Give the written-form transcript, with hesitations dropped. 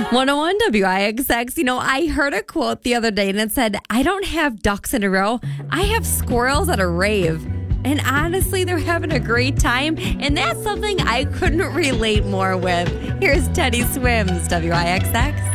101 WIXX. You know, I heard a quote the other day and it said, I don't have ducks in a row. I have squirrels at a rave. And honestly, they're having a great time. And that's something I couldn't relate more with. Here's Teddy Swims, WIXX.